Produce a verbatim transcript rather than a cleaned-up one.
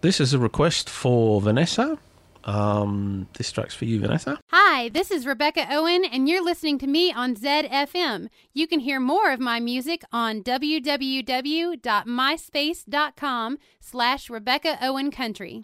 This is a request for Vanessa. Um, this track's for you, Vanessa. Hi, this is Rebecca Owen, and you're listening to me on Zed F M. You can hear more of my music on www.myspace.com slash Rebecca Owen Country.